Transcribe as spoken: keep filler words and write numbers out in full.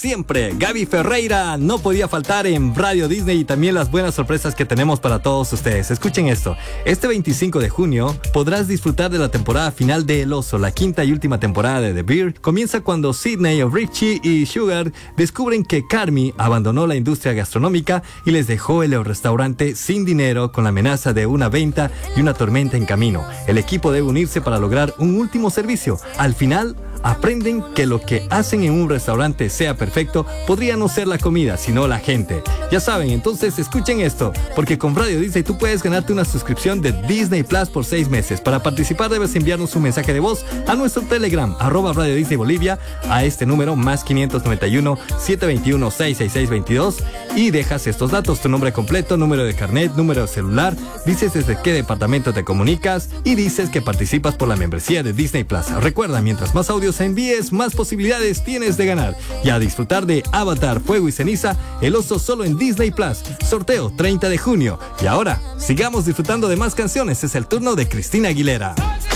siempre. Gaby Ferreira no podía faltar en Radio Disney y también las buenas sorpresas que tenemos para todos ustedes. Escuchen esto. Este veinticinco de junio podrás disfrutar de la temporada final de El Oso. La quinta y última temporada de The Bear comienza cuando Sydney, Richie y Sugar descubren que Carmy abandonó la industria gastronómica y les dejó el restaurante sin dinero con la amenaza de una venta y una tormenta en camino. El equipo debe unirse para lograr un último servicio. Al final, aprenden que lo que hacen en un restaurante sea perfecto podría no ser la comida, sino la gente. Ya saben, entonces escuchen esto, porque con Radio Disney tú puedes ganarte una suscripción de Disney Plus por seis meses. Para participar debes enviarnos un mensaje de voz a nuestro Telegram, arroba Radio Disney Bolivia, a este número, más quinientos noventa y uno, setecientos veintiuno, seiscientos sesenta y seis veintidós, y dejas estos datos: tu nombre completo, número de carnet, número de celular, dices desde qué departamento te comunicas y dices que participas por la membresía de Disney Plus. Recuerda, mientras más audios envíes, más posibilidades tienes de ganar y a disfrutar de Avatar, Fuego y Ceniza, El Oso, solo en Disney Plus. Sorteo treinta de junio. Y ahora, sigamos disfrutando de más canciones. Es el turno de Cristina Aguilera.